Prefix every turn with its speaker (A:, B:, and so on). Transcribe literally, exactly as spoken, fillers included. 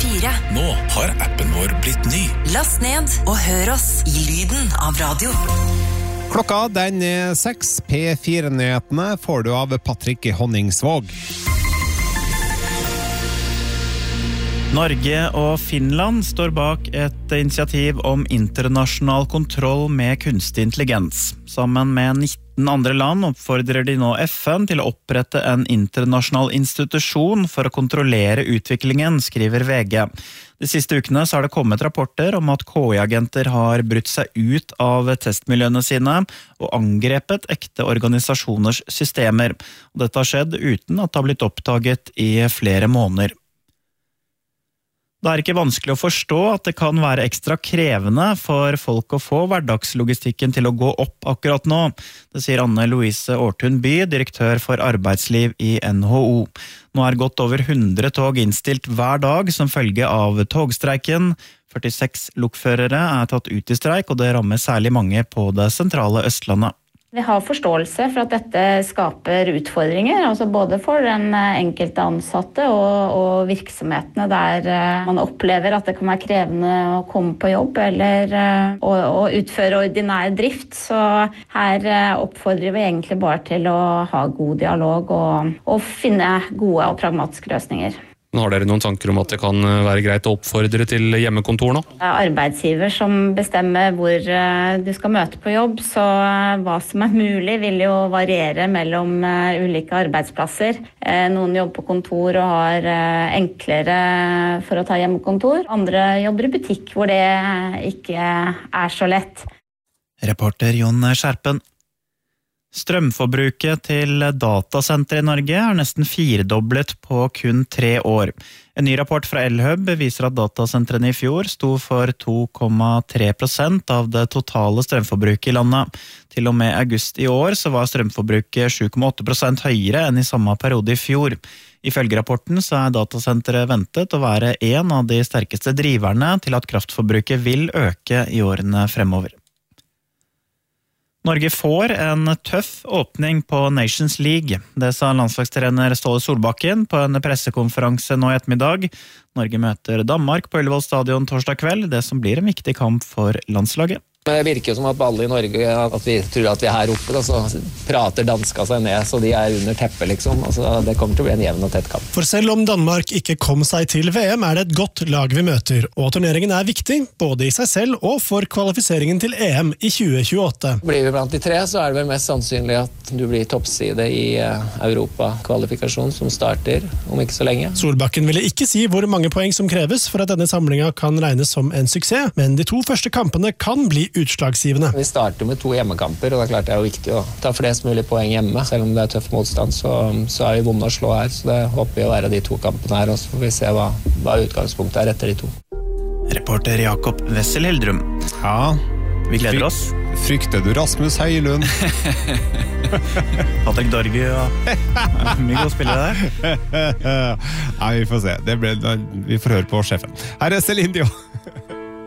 A: fire.
B: Nå har appen vår blitt ny.
A: Last ned og hør oss i lyden av radio.
C: Klokka den er seks. P fire-nyhetene får du av Patrick Honningsvåg.
D: Norge og Finland står bak et initiativ om internasjonal kontroll med kunstig intelligens. Sammen med nitten andre land oppfordrer de nå F N til å opprette en internasjonal institusjon for å kontrollere utviklingen, skriver V G. De siste ukene så har det kommet rapporter om at K I-agenter har brutt seg ut av testmiljøene sine og angrepet ekte organisasjoners systemer. Og dette har skjedd uten at det har blitt oppdaget i flere måneder. Det er ikke vanskelig å forstå at det kan være ekstra krevende for folk å få hverdagslogistikken til å gå opp akkurat nå. Det sier Anne Louise Aartun By, direktør for arbeidsliv i N H O. Nå er godt over hundre tog innstilt hver dag som følge av togstreiken. førtiseks lokførere er tatt ut i streik, og det rammer særlig mange på det sentrale Østlandet.
E: Vi har forståelse for at dette skaper utfordringer, altså både for den enkelte ansatte og, og virksomhetene der man opplever at det kan være krevende å komme på jobb eller å, å utføre ordinær drift. Så her oppfordrer vi egentlig bare til å ha god dialog og, og finne gode og pragmatiske løsninger.
F: Har dere noen tanker om at det kan være greit å oppfordre til hjemmekontor nå?
E: Det er arbeidsgiver som bestemmer hvor du skal møte på jobb, så hva som er mulig vil jo variere mellom ulike arbeidsplasser. Noen jobber på kontor og har enklere for å ta hjemmekontor. Andre jobber i butikk hvor det ikke er så lett.
D: Reporter Jon Skjerpen. Strømforbruket til datasentre i Norge er nesten firedoblet på kun tre år. En ny rapport fra Elhub viser at datasentrene i fjor sto for to komma tre prosent av det totale strømforbruket i landet. Til og med august i år så var strømforbruket sju komma åtte prosent høyere enn i samme periode i fjor. Ifølge rapporten så er datasenteret ventet å være en av de sterkeste driverne til at kraftforbruket vil øke i årene fremover. Norge får en tøff åpning på Nations League. Det sa landslagstrener Ståle Solbakken på en pressekonferanse nå i ettermiddag. Norge møter Danmark på Ullevål stadion torsdag kveld, det som blir en viktig kamp for landslaget.
G: Det virker som at alle i Norge, at vi tror at vi er her oppe, da, så prater danska seg ned, så de er under teppet liksom. Altså, det kommer til å bli en jevn og tett kamp.
H: For selv om Danmark ikke kom seg til V M, er det et godt lag vi møter, og turneringen er viktig, både i seg selv og for kvalifiseringen til E M i tjue tjueåtte.
G: Blir vi blant de tre, så er det vel mest sannsynlig at du blir toppside i Europa-kvalifikasjon som starter om ikke så lenge.
H: Solbakken ville ikke si hvor mange poeng som kreves for at denne samlingen kan regnes som en suksess, men de to første kampene kan bli utslagsgivende.
G: Vi starter med to hjemmekamper, og det er klart det er jo viktig å ta flest mulig poeng hjemme. Selv om det er tøff motstand, så, så er vi vonde å slå her. Så det håper vi å være de to kampene her, og så får vi se hva, hva utgangspunktet er etter de to.
D: Reporter Jakob Wessel Hildrum.
C: Ja,
D: vi gleder oss.
C: Frykter du Rasmus Høylund?
D: Patrick Dorgu og mye gode spillere der.
C: Nei, vi får se. Det ble, vi får høre på sjefen. Her er Celine Dion.